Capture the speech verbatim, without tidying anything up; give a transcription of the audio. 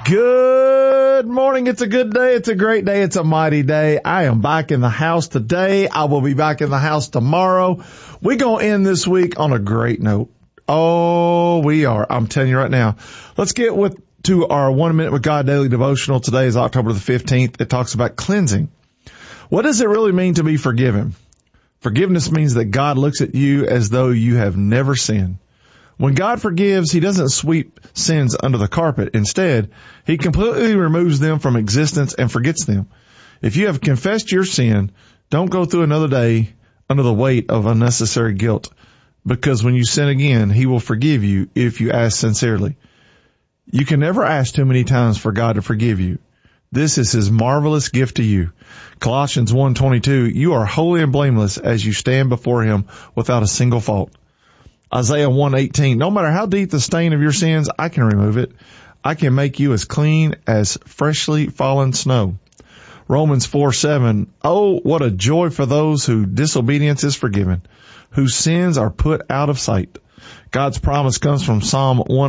Good morning. It's a good day. It's a great day. It's a mighty day. I am back in the house today. I will be back in the house tomorrow. We're going to end this week on a great note. Oh, we are. I'm telling you right now. Let's get with to our One Minute with God Daily Devotional. Today is October the fifteenth. It talks about cleansing. What does it really mean to be forgiven? Forgiveness means that God looks at you as though you have never sinned. When God forgives, he doesn't sweep sins under the carpet. Instead, he completely removes them from existence and forgets them. If you have confessed your sin, don't go through another day under the weight of unnecessary guilt, because when you sin again, he will forgive you if you ask sincerely. You can never ask too many times for God to forgive you. This is his marvelous gift to you. Colossians one twenty-two, you are holy and blameless as you stand before him without a single fault. Isaiah one eighteen, no matter how deep the stain of your sins, I can remove it. I can make you as clean as freshly fallen snow. Romans four seven, oh, what a joy for those whose disobedience is forgiven, whose sins are put out of sight. God's promise comes from Psalm one